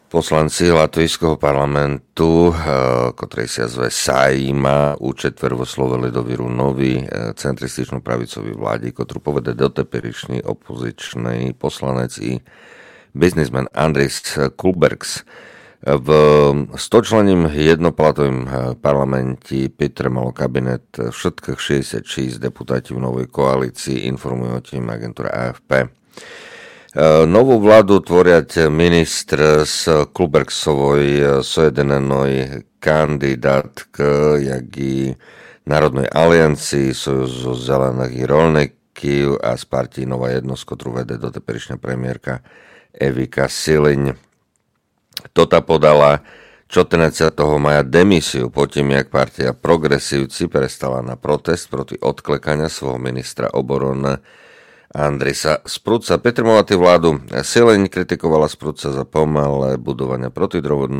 Poslanci Latvijského parlamentu, ktorý sa zve Saeima, účetver vyslovili doviru nový centristično pravicový vládi, ktorú povede doteperičný opozičný poslanec i biznismen Andris Kulbergs. V 100-členním jednopalatovým parlamenti malo kabinet všetkých 66 deputáti v novej koalícii, informujú o tým agentúra AFP. Novú vládu tvoriať ministr z Kulbergsovoj sojedenenoj kandidátk, jak i Národnej aliancii Sojuzu zelených rolníkov a z partí Nová jednosť, ktorú vede doteperičná premiérka Evika Siliň. Tota podala 14. maja demisiu po tým, jak partia Progresívci prestala na protest proti odklekania svojho ministra obrany Andrisa Spruca. Petrimovati vládu Siliň kritikovala Spruca za pomalé budovanie protidrovodného